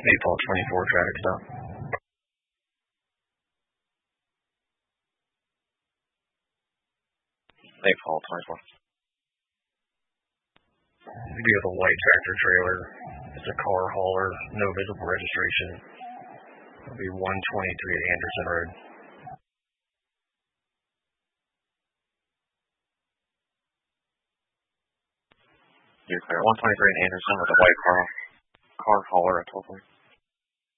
Mayfall 24 traffic stop. Mayfall 24. We do have a white tractor trailer. It's a car hauler, no visible registration. It'll be 123 Anderson Road. You're clear. 123 Anderson with a white car hauler at 12.